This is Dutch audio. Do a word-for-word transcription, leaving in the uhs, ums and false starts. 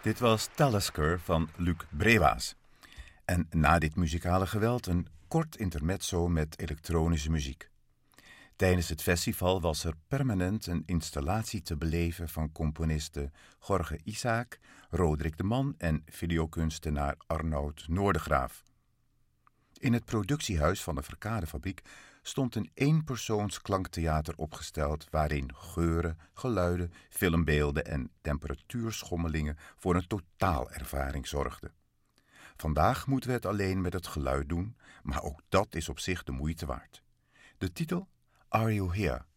Dit was Talisker van Luc Brewaas. En na dit muzikale geweld een kort intermezzo met elektronische muziek. Tijdens het festival was er permanent een installatie te beleven van componisten Jorge Isaac, Roderick de Man en videokunstenaar Arnoud Noordegraaf. In het productiehuis van de Verkadefabriek stond een eenpersoons klanktheater opgesteld waarin geuren, geluiden, filmbeelden en temperatuurschommelingen voor een totaalervaring zorgden. Vandaag moeten we het alleen met het geluid doen, maar ook dat is op zich de moeite waard. De titel Are You Here